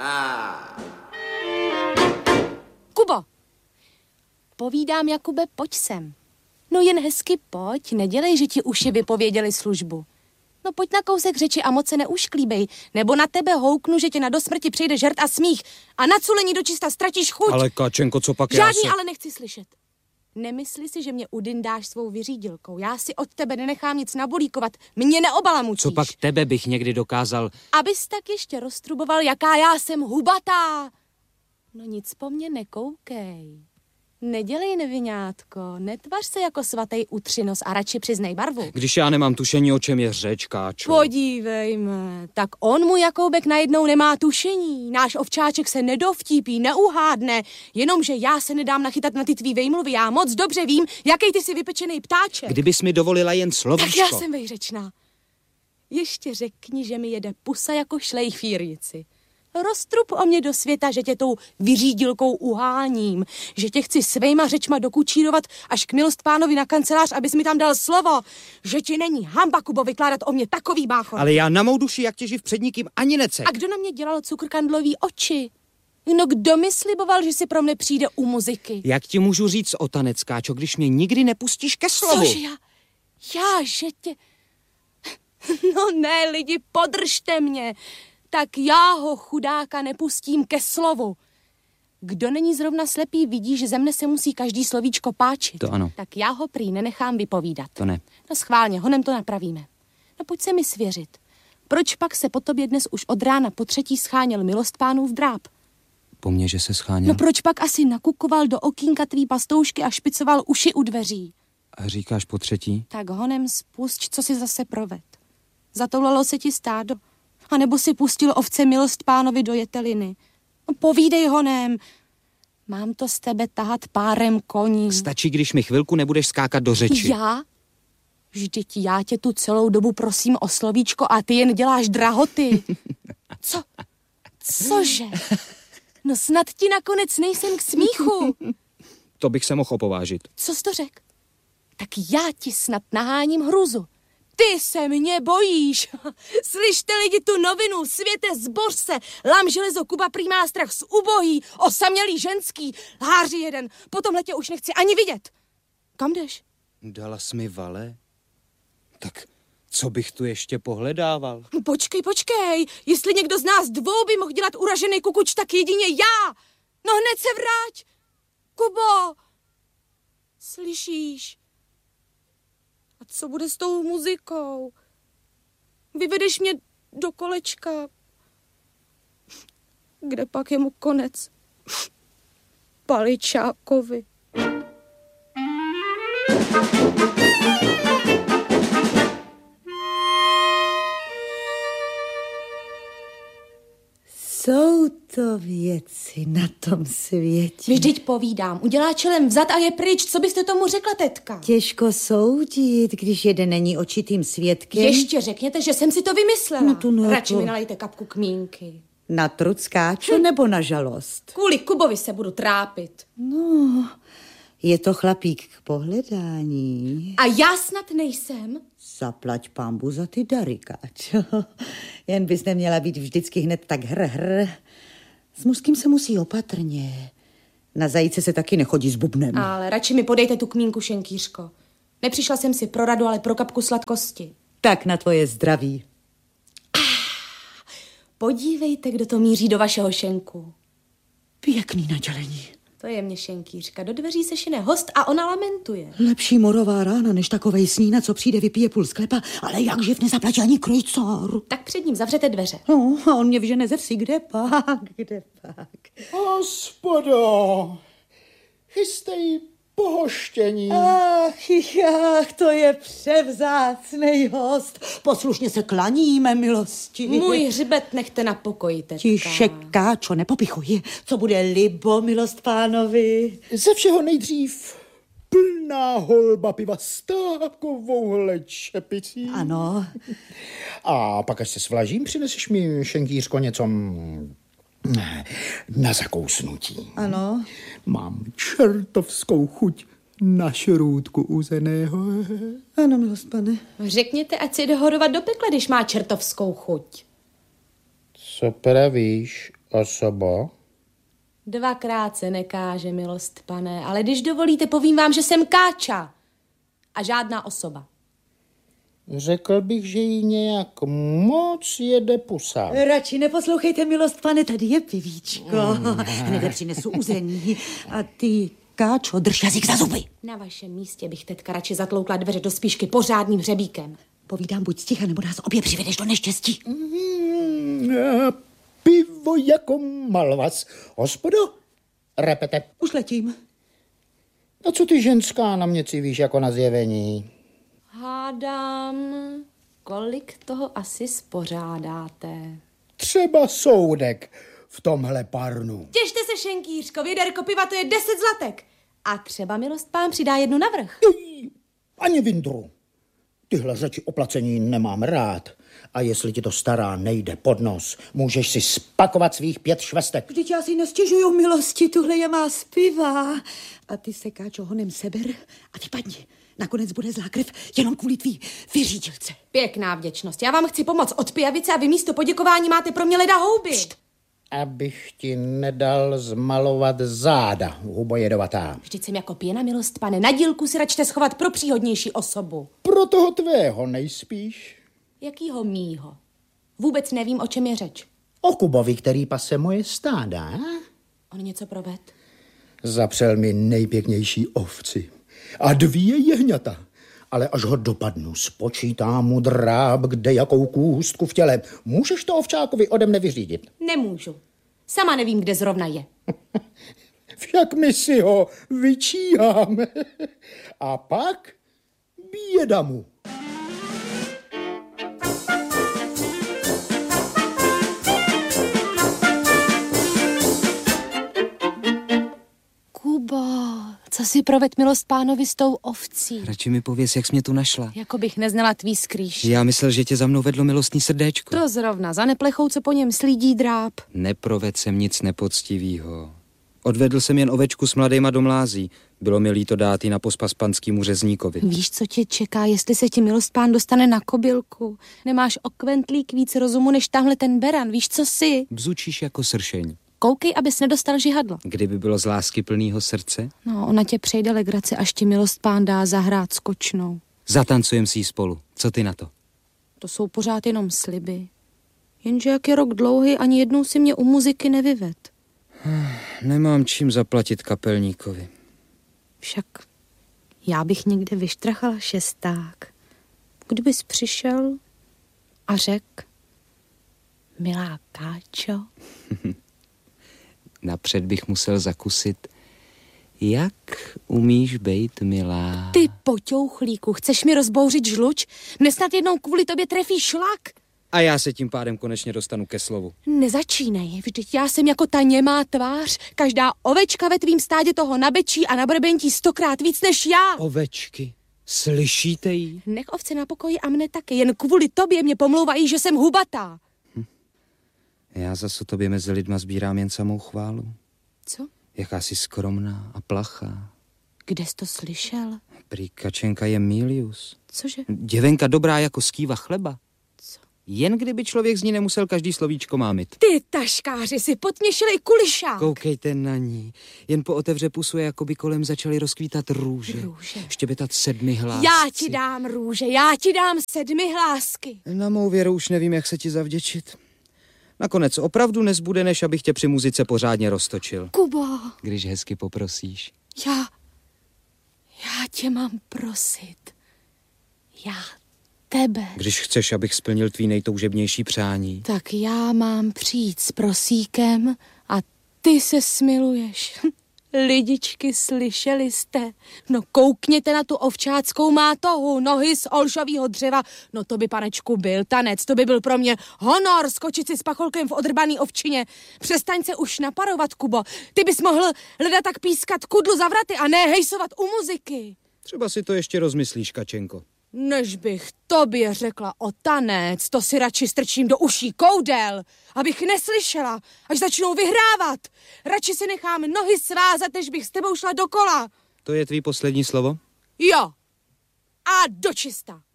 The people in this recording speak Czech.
Kubo! Povídám, Jakube, pojď sem. No jen hezky pojď, nedělej, že ti uši vypověděli službu. No pojď na kousek řeči a moc se neušklíbej, nebo na tebe houknu, že tě na dosmrti přijde žert a smích a na culení dočista ztratíš chuť. Ale Káčenko, co pak Žádný ale nechci slyšet. Nemysli si, že mě udyndáš svou vyřídilkou. Já si od tebe nenechám nic nabulíkovat. Mě neobalamučíš. Co pak tebe bych někdy dokázal? Abys tak ještě roztruboval, jaká já jsem hubatá. No nic po mně nekoukej. Nedělej nevinátko, netvař se jako svatý utřinos a radši přiznej barvu. Když já nemám tušení, o čem je řeč, Káčo. Podívejme, tak on mu Jakoubek najednou nemá tušení. Náš ovčáček se nedovtípí, neuhádne, jenomže já se nedám nachytat na ty tvý vejmluvy. Já moc dobře vím, jaký ty jsi vypečený ptáček. Kdybys mi dovolila jen slovíčko. Tak já jsem vejřečná. Ještě řekni, že mi jede pusa jako šlejch v jirnici. Roztrup o mě do světa, že tě tou vyřídilkou uháním, že tě chci svejma řečma dokučírovat až k milostpánovi na kancelář, abys mi tam dal slovo, že ti není hamba, Kubo, vykládat o mě takový báchor. Ale já na mou duši, jak tě živ před nikým ani nece. A kdo na mě dělal cukrkandlový oči? No kdo mi sliboval, že si pro mne přijde u muziky? Jak ti můžu říct o tanec, Káčo, když mě nikdy nepustíš ke slovu? Cože já, že tě... No ne, lidi, podržte mě. Tak já ho, chudáka, nepustím ke slovu. Kdo není zrovna slepý, vidí, že ze mne se musí každý slovíčko páčit. To ano. Tak já ho prý nenechám vypovídat. To ne. No schválně, honem to napravíme. No pojď se mi svěřit. Proč pak se po tobě dnes už od rána po třetí scháněl milostpánův dráp? Po mně, že se scháněl? No proč pak asi nakukoval do okýnka tvý pastoušky a špicoval uši u dveří? A říkáš po třetí? Tak honem spusť, co si zase proved. Zatoulalo se ti stádo. A nebo si pustil ovce milostpánovi do jeteliny. No, povídej honem. Mám to z tebe tahat párem koní. Stačí, když mi chvilku nebudeš skákat do řeči. Já? Vždyť já tě tu celou dobu prosím o slovíčko a ty jen děláš drahoty. Co? Cože? No snad ti nakonec nejsem k smíchu. To bych se mohl opovážit. Co jsi to řekl? Tak já ti snad naháním hruzu. Ty se mě bojíš. Slyšte lidi tu novinu, světe zboř se. Lam železo, Kuba prý má strach z ubohý, osamělý ženský, háři jeden. Potom letě už nechci ani vidět. Kam jdeš? Dala jsi mi vale? Tak co bych tu ještě pohledával? Počkej. Jestli někdo z nás dvou by mohl dělat uražený kukuč, tak jedině já. No hned se vrať. Kubo, slyšíš? A co bude s tou muzikou? Vyvedeš mě do kolečka. Kde pak je mu konec? Paličákovi. Jsou to věci na tom světě. Vždyť povídám, udělá čelem vzad a je pryč. Co byste tomu řekla, tetka? Těžko soudit, když jeden není očitým svědkem. Ještě řekněte, že jsem si to vymyslela. No to ne, radši to... mi nalejte kapku kmínky. Na truckáčo nebo na žalost? Kvůli Kubovi se budu trápit. No, je to chlapík k pohledání. A já snad nejsem? Zaplať pambu za ty dary, Káčo. Jen bys neměla být vždycky hned tak hr. S mužským se musí opatrně. Na zajíce se taky nechodí s bubnem. Ale radši mi podejte tu kmínku, šenkýřko. Nepřišla jsem si pro radu, ale pro kapku sladkosti. Tak na tvoje zdraví. Podívejte, kdo to míří do vašeho šenku. Pěkný nadělení. To je mě šenkýřka. Do dveří se šine host a ona lamentuje. Lepší morová rána, než takovej snína, co přijde, vypije půl sklepa, ale jak živ nezaplatí ani krojcár. Tak před ním zavřete dveře. No, a on mě vyžene ze vsi, kde pak. Hospodo, chystej pohoštění. Ach, to je převzácnej host. Poslušně se klaníme, milosti. Můj hřbet nechte na pokoji, tetka. Tiše, Káčo, nepopichuj. Co bude libo, milost pánovi? Ze všeho nejdřív plná holba piva s takovouhle čepicí. Ano. A pak, až se svlažím, přineseš mi, šenkýřko, něco na zakousnutí. Ano. Mám čertovskou chuť na šrůdku uzeného. Ano, milost pane. Řekněte, ať si jde horovat do pekla, když má čertovskou chuť. Co pravíš, Osoba? Dvakrát se nekáže, milost pane, ale když dovolíte, povím vám, že jsem káča a žádná osoba. Řekl bych, že jí nějak moc jede pusa. Radši neposlouchejte, milost pane, tady je pivíčko. Hned přinesu uzení. A ty, káčo, drž jazyk za zuby. Na vašem místě bych teďka radši zatloukla dveře do spíšky pořádným hřebíkem. Povídám, buď ticha, nebo nás obě přivedeš do neštěstí. Pivo jako malvas. Hospodo, repete. Už letím. A co ty ženská na mě civíš jako na zjevení? Hádám, kolik toho asi spořádáte. Třeba soudek v tomhle parnu. Těšte se, šenkýřko, věderko piva, to je 10 zlatek. A třeba milost pán přidá jednu navrch. Ani vindru. Tyhle řeči o placení nemám rád. A jestli ti to stará nejde pod nos, můžeš si spakovat svých 5 švestek. Vždyť já si nestěžuju, milosti, tuhle je má zpěvá. A ty se, káčo, honem seber a vypadni. Nakonec bude zlá krev jenom kvůli tvý vyřídilce. Pěkná vděčnost. Já vám chci pomoct od pijavice a vy místo poděkování máte pro mě leda houby. Pšt. Abych ti nedal zmalovat záda, hubojedovatá. Vždyť jsem jako pěna, milost pane. Na dílku si račte schovat pro příhodnější osobu. Pro toho tvého nejspíš. Jakýho mýho? Vůbec nevím, o čem je řeč. O Kubovi, který pase moje stáda. On něco proved? Zapřel mi nejpěknější ovci a 2 jehňata. Ale až ho dopadnu, spočítám mu dráb, kde jakou kůstku v těle. Můžeš to ovčákovi ode mne vyřídit? Nemůžu. Sama nevím, kde zrovna je. Však my si ho vyčíháme. A pak běda mu. Kubo, co si proved, milost pánovi, s tou ovcí? Radši mi pověz, jak jsi mě tu našla. Jako bych neznala tvý skrýš. Já myslel, že tě za mnou vedlo milostný srdéčko. To zrovna, za neplechou, co po něm slídí dráp. Neprovedl jsem nic nepoctivýho. Odvedl jsem jen ovečku s mladejma do mlází. Bylo mi líto dát ji na pospas panskýmu řezníkovi. Víš, co tě čeká, jestli se ti milost pán dostane na kobylku? Nemáš o kventlík víc rozumu než tamhle ten beran, víš, co jsi? Bzučíš jako sršeň. Koukej, abys nedostal žihadlo. Kdyby bylo z lásky plnýho srdce? No, ona tě přejde legraci, až ti milost pán dá zahrát skočnou. Zatancujem si ji spolu. Co ty na to? To jsou pořád jenom sliby. Jenže jak je rok dlouhý, ani jednou si mě u muziky nevyved. Nemám čím zaplatit kapelníkovi. Však já bych někde vyštrachala šesták. Kdybys přišel a řekl, milá Káčo. Napřed bych musel zakusit, jak umíš bejt milá. Ty poťouchlíku, chceš mi rozbouřit žluč? Nesnad jednou kvůli tobě trefí šlak? A já se tím pádem konečně dostanu ke slovu. Nezačínej, vždyť já jsem jako ta němá tvář. Každá ovečka ve tvým stádě toho nabečí a nabrbentí 100krát víc než já. Ovečky, slyšíte jí? Nech ovce na pokoji a mne taky, jen kvůli tobě mě pomlouvají, že jsem hubatá. Já zase tobě mezi lidma sbírám jen samou chválu. Co? Jaká jsi skromná a plachá. Kde jsi to slyšel? Prý Kačenka je Milius. Cože? Děvenka dobrá jako skýva chleba. Co? Jen kdyby člověk z ní nemusel každý slovíčko mámit. Ty taškáři si potměšili kulišák. Koukejte na ní. Jen po otevře pusu, jako by kolem začaly rozkvítat růže. Štěbetat 7 hlásky. Já ti dám růže, já ti dám 7 hlásky. Na mou věru už nevím, jak se ti zavděčit. Nakonec opravdu nezbude, než abych tě při muzice pořádně roztočil. Kubo. Když hezky poprosíš. Já tě mám prosit. Já tebe. Když chceš, abych splnil tvý nejtoužebnější přání. Tak já mám přijít s prosíkem a ty se smiluješ. Lidičky, slyšeli jste? No koukněte na tu ovčáckou mátohu, nohy z olšovýho dřeva. No to by, panečku, byl tanec, to by byl pro mě honor skočit si s pacholkem v odrbaný ovčině. Přestaň se už naparovat, Kubo. Ty bys mohl leda tak pískat kudlu za vraty a ne hejsovat u muziky. Třeba si to ještě rozmyslíš, Kačenko. Než bych tobě řekla o tanec, to si radši strčím do uší koudel, abych neslyšela, až začnou vyhrávat. Radši si nechám nohy svázat, než bych s tebou šla dokola. To je tvý poslední slovo? Jo. A dočista.